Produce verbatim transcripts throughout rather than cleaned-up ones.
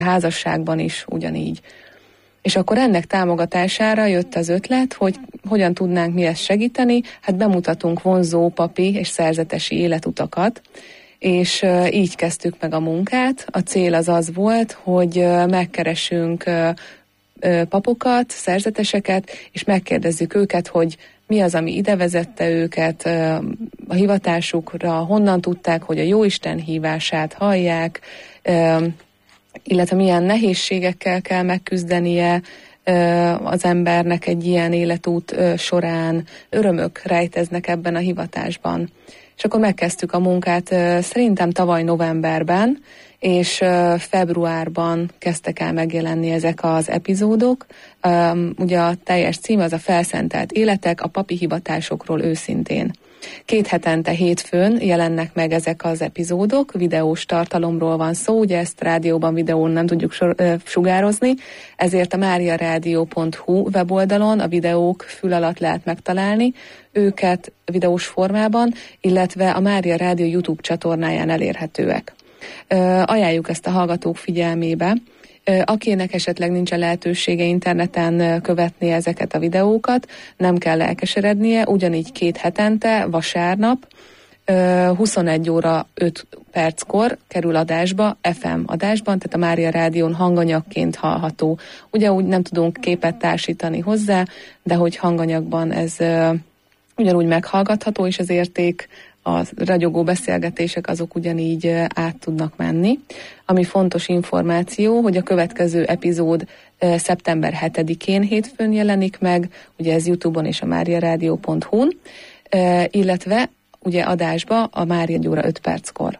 házasságban is ugyanígy. És akkor ennek támogatására jött az ötlet, hogy hogyan tudnánk mi ezt segíteni, hát bemutatunk vonzó papi és szerzetesi életutakat, és így kezdtük meg a munkát. A cél az az volt, hogy megkeresünk papokat, szerzeteseket, és megkérdezzük őket, hogy mi az, ami ide vezette őket a hivatásukra, honnan tudták, hogy a Jóisten hívását hallják, illetve milyen nehézségekkel kell megküzdenie az embernek egy ilyen életút során, örömök rejteznek ebben a hivatásban. És akkor megkezdtük a munkát szerintem tavaly novemberben, és februárban kezdtek el megjelenni ezek az epizódok. Ugye a teljes cím az a Felszentelt életek a papi hivatásokról őszintén. Két hetente hétfőn jelennek meg ezek az epizódok, videós tartalomról van szó, ugye ezt rádióban, videón nem tudjuk sor, ö, sugározni, ezért a mariaradio pont hu weboldalon a videók fül alatt lehet megtalálni őket videós formában, illetve a Mária Rádió YouTube csatornáján elérhetőek. Ö, ajánljuk ezt a hallgatók figyelmébe. Akinek esetleg nincsen lehetősége interneten követni ezeket a videókat, nem kell elkeserednie, ugyanígy két hetente, vasárnap, huszonegy óra öt perckor kerül adásba, ef em adásban, tehát a Mária Rádión hanganyagként hallható. Ugye úgy nem tudunk képet társítani hozzá, de hogy hanganyagban ez ugyanúgy meghallgatható, és az érték, a ragyogó beszélgetések azok ugyanígy át tudnak menni. Ami fontos információ, hogy a következő epizód szeptember hetedikén hétfőn jelenik meg, ugye ez YouTube-on és a mariaradio pont hu-n, illetve ugye adásba a Mária egy óra öt perckor.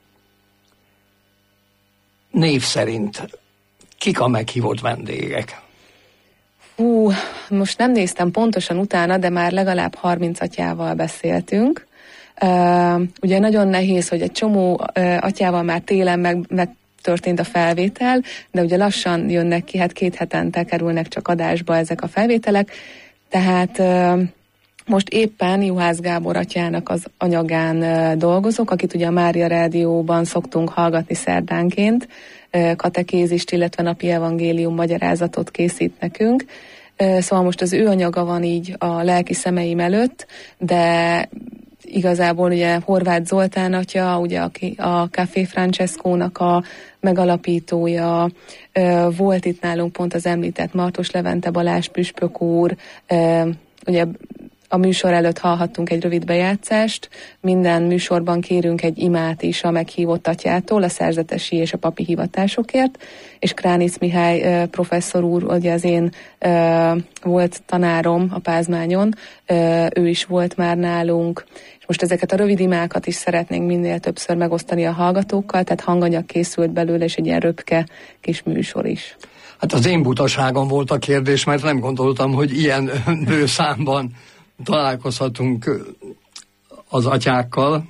Név szerint kik a meghívott vendégek? Hú, most nem néztem pontosan utána, de már legalább harminc atyával beszéltünk. Uh, ugye nagyon nehéz, hogy egy csomó uh, atyával már télen meg, meg történt a felvétel, de ugye lassan jönnek ki, hát két hetente kerülnek csak adásba ezek a felvételek, tehát uh, most éppen Juhász Gábor atyának az anyagán uh, dolgozok, akit ugye a Mária Rádióban szoktunk hallgatni szerdánként, uh, katekézist, illetve napi evangélium magyarázatot készít nekünk. Uh, szóval most az ő anyaga van így a lelki szemeim előtt, de igazából ugye Horváth Zoltán atya, ugye aki a Café Francescónak a megalapítója, volt itt nálunk pont az említett Martos Levente Balázs püspök úr, ugye a műsor előtt hallhattunk egy rövid bejátszást, minden műsorban kérünk egy imát is a meghívott atyától, a szerzetesi és a papi hivatásokért, és Kránic Mihály professzor úr, ugye az én volt tanárom a Pázmányon, ő is volt már nálunk, és most ezeket a rövid imákat is szeretnénk minél többször megosztani a hallgatókkal, tehát hanganyag készült belőle, és egy ilyen röpke kis műsor is. Hát az én butaságom volt a kérdés, mert nem gondoltam, hogy ilyen bőszámban találkozhatunk az atyákkal.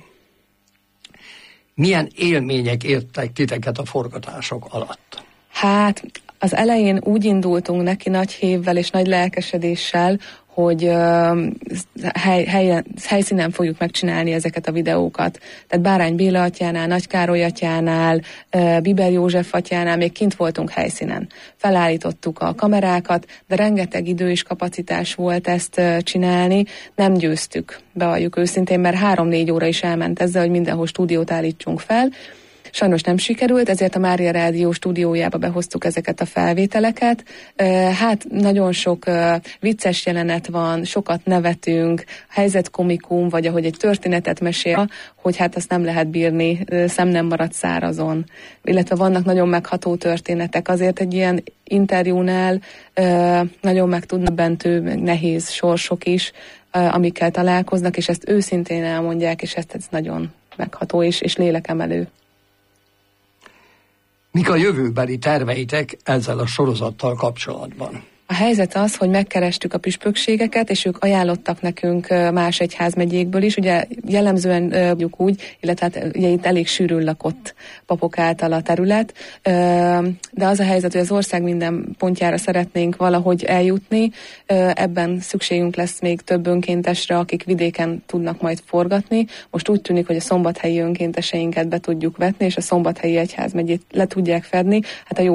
Milyen élmények értek titeket a forgatások alatt? Hát az elején úgy indultunk neki nagy hévvel és nagy lelkesedéssel, hogy uh, hely, helyen, helyszínen fogjuk megcsinálni ezeket a videókat. Tehát Bárány Béla atyánál, Nagy Károly atyánál, uh, Biber József atyánál még kint voltunk helyszínen. Felállítottuk a kamerákat, de rengeteg idő és kapacitás volt ezt uh, csinálni. Nem győztük, bevalljuk őszintén, mert három-négy óra is elment ezzel, hogy mindenhol stúdiót állítsunk fel. Sajnos nem sikerült, ezért a Mária Rádió stúdiójába behoztuk ezeket a felvételeket. Hát nagyon sok vicces jelenet van, sokat nevetünk, helyzetkomikum, vagy ahogy egy történetet mesél, hogy hát azt nem lehet bírni, szem nem marad szárazon. Illetve vannak nagyon megható történetek, azért egy ilyen interjúnál nagyon meg tudnak bentő, nehéz sorsok is, amikkel találkoznak, és ezt őszintén elmondják, és ezt ez nagyon megható és, és lélekemelő. Mik a jövőbeli terveitek ezzel a sorozattal kapcsolatban? A helyzet az, hogy megkerestük a püspökségeket, és ők ajánlottak nekünk más egyházmegyékből is. Ugye jellemzően mondjuk úgy, illetve hát ugye itt elég sűrűn lakott papok által a terület, de az a helyzet, hogy az ország minden pontjára szeretnénk valahogy eljutni. Ebben szükségünk lesz még több önkéntesre, akik vidéken tudnak majd forgatni. Most úgy tűnik, hogy a szombathelyi önkénteseinket be tudjuk vetni, és a szombathelyi egyházmegyét le tudják fedni. Hát a jó